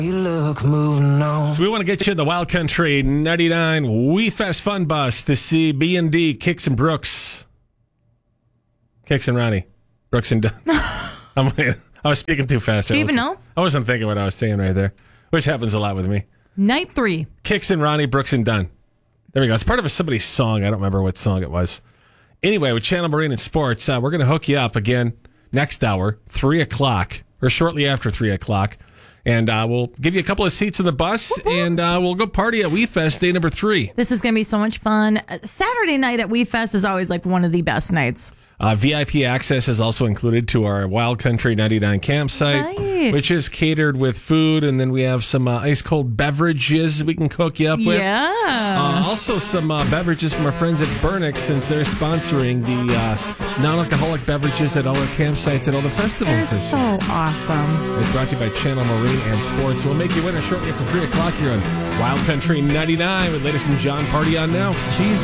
You look moving on. So we want to get you in the Wild Country 99 We Fest Fun Bus to see B&D, Kix and Brooks. Kix and Ronnie. Brooks and Dunn. I was speaking too fast. Do you even know? I wasn't thinking what I was saying right there, which happens a lot with me. Night 3. Kix and Ronnie, Brooks and Dunn. There we go. It's part of somebody's song. I don't remember what song it was. Anyway, with Channel Marine and Sports, we're going to hook you up again next hour, 3 o'clock, or shortly after 3 o'clock. And we'll give you a couple of seats in the bus, and we'll go party at WeFest day number 3. This is going to be so much fun. Saturday night at WeFest is always like one of the best nights. VIP access is also included to our Wild Country 99 campsite, Right. which is catered with food, and then we have some ice-cold beverages we can cook you up with. Yeah. Also some beverages from our friends at Burnix, since they're sponsoring the non-alcoholic beverages at all our campsites at all the festivals They're this so year. awesome. It's brought to you by Channel Marine and Sports. We'll make you winner shortly after 3 o'clock here on Wild Country 99 with latest from John Party on now. She's